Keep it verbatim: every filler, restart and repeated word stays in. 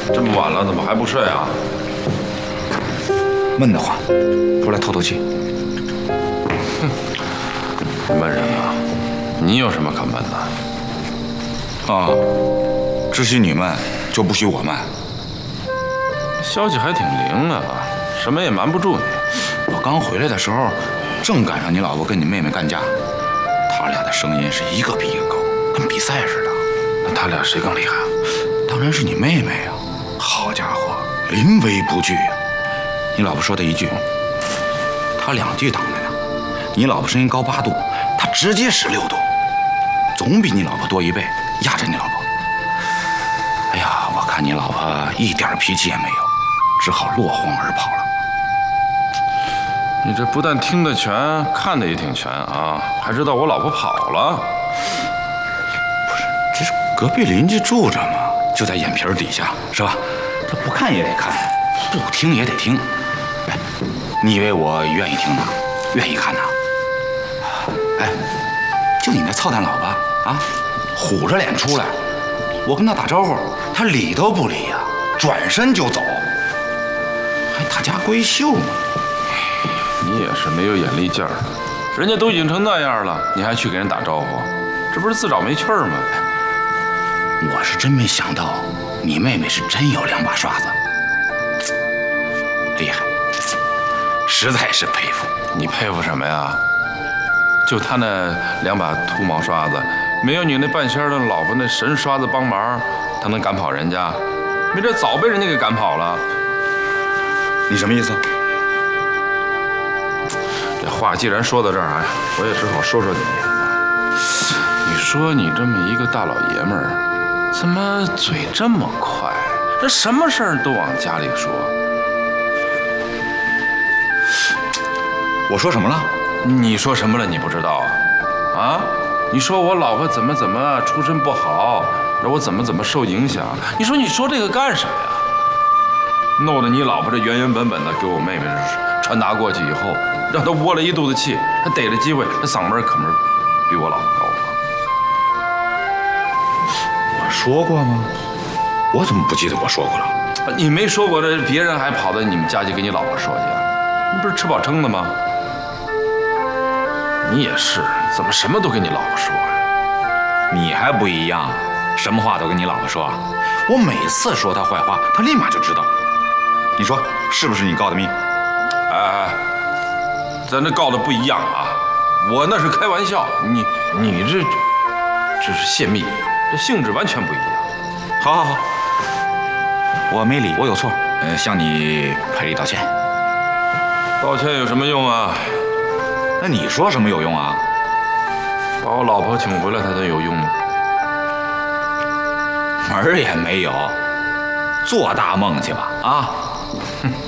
这么晚了，怎么还不睡啊？ 闷得慌，出来透透气。 哼，闷人啊！你有什么可闷的？ 啊，只许你闷，就不许我闷。 消息还挺灵啊，什么也瞒不住你。 我刚回来的时候，正赶上你老婆跟你妹妹干架，他俩的声音是一个比一个高，跟比赛似的。 那他俩谁更厉害啊？ 当然是你妹妹呀！好家伙，临危不惧呀！你老婆说的一句，他两句挡着呢。你老婆声音高八度，他直接十六度，总比你老婆多一倍，压着你老婆。哎呀，我看你老婆一点脾气也没有，只好落荒而跑了。 你这不但听得全，看得也挺全啊，还知道我老婆跑了。 不是，这是隔壁邻居住着嘛，就在眼皮底下，是吧？这不看也得看，不听也得听。哎，你以为我愿意听呢？愿意看呢？哎，就你那操蛋老婆啊，虎着脸出来，我跟他打招呼，他理都不理呀、啊，转身就走，还大家闺秀呢。 你也是没有眼力劲儿，人家都已经成那样了，你还去给人打招呼，这不是自找没趣儿吗？ 我是真没想到，你妹妹是真有两把刷子，厉害，实在是佩服。 你佩服什么呀？就他那两把秃毛刷子，没有你那半仙的老婆那神刷子帮忙，他能赶跑人家？没准早被人家给赶跑了。 你什么意思？ 这话既然说到这儿啊，我也只好说说你。你说你这么一个大老爷们儿，怎么嘴这么快？这什么事儿都往家里说。 我说什么了？ 你说什么了？你不知道啊？啊？你说我老婆怎么怎么出身不好，让我怎么怎么受影响？你说你说这个干什么呀？弄得你老婆这原原本本的给我妹妹传达过去以后，让她窝了一肚子气，她逮着机会，她嗓门可不是比我老婆高吗？ 我说过吗？我怎么不记得我说过了？ 你没说过，这别人还跑到你们家去跟你老婆说去啊？你不是吃饱撑的吗？你也是，怎么什么都跟你老婆说呀？ 你还不一样，什么话都跟你老婆说。我每次说她坏话，她立马就知道。你说是不是你告的密？ 哎哎，咱这告的不一样啊！我那是开玩笑，你你这这是泄密，这性质完全不一样。 好好好，我没理，我有错，呃，向你赔礼道歉。 道歉有什么用啊？ 那你说什么有用啊？ 把我老婆请回来，她才有用吗？ 门儿也没有，做大梦去吧啊！哼。